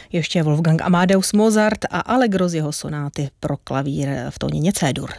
ještě Wolfgang Amadeus Mozart a Allegro z jeho sonáty pro klavír v tónině C-dur.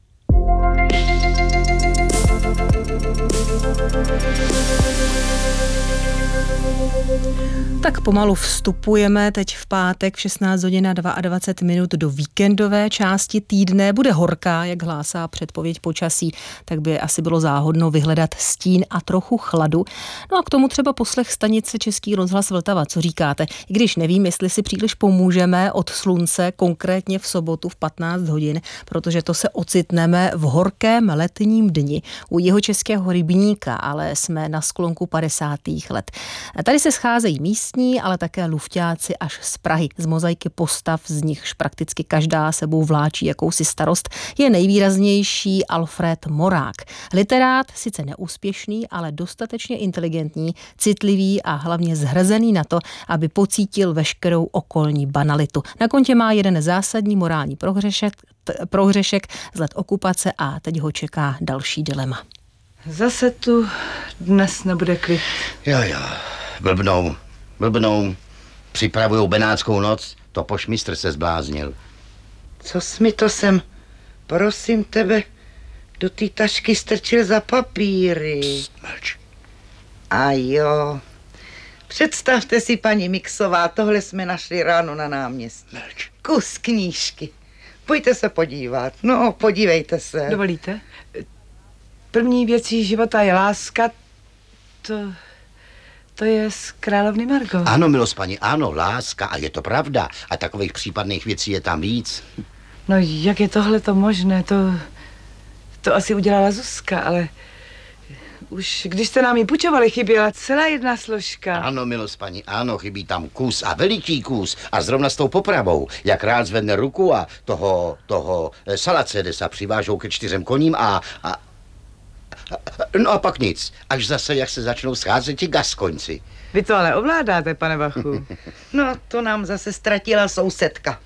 Tak pomalu vstupujeme teď v pátek v 16 hodin a 22 minut do víkendové části týdne. Bude horká, jak hlásá předpověď počasí, tak by asi bylo záhodno vyhledat stín a trochu chladu. No a k tomu třeba poslech stanice Český rozhlas Vltava. Co říkáte? I když nevím, jestli si příliš pomůžeme od slunce, konkrétně v sobotu v 15 hodin, protože to se ocitneme v horkém letním dni u Jihočeského rybníka, ale jsme na sklonku 50. let. Tady se scházejí místní, ale také lufťáci až z Prahy. Z mozaiky postav, z nichž prakticky každá sebou vláčí jakousi starost, je nejvýraznější Alfred Morák. Literát, sice neúspěšný, ale dostatečně inteligentní, citlivý a hlavně zhrzený na to, aby pocítil veškerou okolní banalitu. Na kontě má jeden zásadní morální prohřešek z let okupace a teď ho čeká další dilema. Zase tu dnes nebude klid. Jo. Blbnou. Připravujou Benátskou noc, to pošmistr se zbláznil. Co jsi mi to sem, prosím tebe, do té tašky strčil za papíry? Psst, mlč. A jo. Představte si, paní Mixová, tohle jsme našli ráno na náměstí. Mlč. Kus knížky. Pojďte se podívat. No, podívejte se. Dovolíte? První věcí života je láska. To je z Královny Margo. Ano, milost paní, ano, láska, a je to pravda. A takových případných věcí je tam víc. No, jak je tohle to možné? To asi udělala Zuzka, ale už když jste nám ji půjčovali, chyběla celá jedna složka. Ano, milost paní, ano, chybí tam kus a veliký kus. A zrovna s tou popravou, jak rád zvedne ruku a toho Salacedesa přivážou ke 4 koním a no a pak nic, až zase, jak se začnou scházet ti Gaskoňci. Vy to ale ovládáte, pane Bachu. No, to nám zase ztratila sousedka.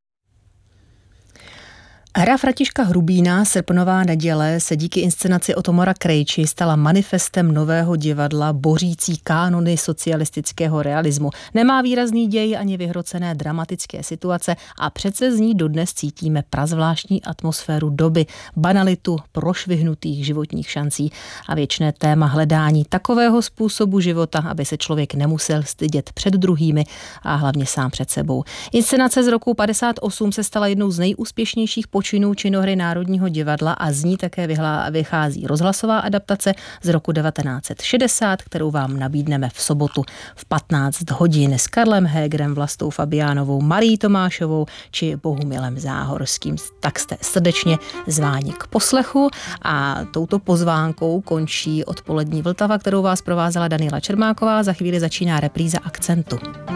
Hra Františka Hrubína Srpnová neděle se díky inscenaci Otomara Krejči stala manifestem nového divadla bořící kánony socialistického realismu. Nemá výrazný děj ani vyhrocené dramatické situace a přece z ní dodnes cítíme prazvláštní atmosféru doby, banalitu prošvihnutých životních šancí a věčné téma hledání takového způsobu života, aby se člověk nemusel stydět před druhými a hlavně sám před sebou. Inscenace z roku 58 se stala jednou z nejúspěšnějších počinů činohry Národního divadla a z ní také vychází rozhlasová adaptace z roku 1960, kterou vám nabídneme v sobotu v 15 hodin s Karlem Hégrem, Vlastou Fabiánovou, Marií Tomášovou či Bohumilem Záhorským. Tak jste srdečně zváni k poslechu a touto pozvánkou končí odpolední Vltava, kterou vás provázela Daniela Čermáková. Za chvíli začíná repríza Akcentu.